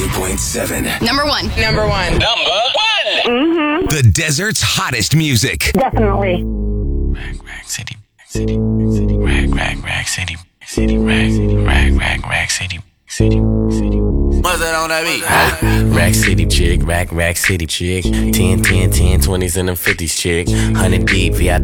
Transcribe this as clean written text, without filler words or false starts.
92.7. Number one. Number one. The desert's hottest music. Definitely. Rag city, city, city, rag city, city, rag city, city. What's that on that beat? Rack City chick, rack city chick. 10, 20s and them 50s chick. 100 deep, VIP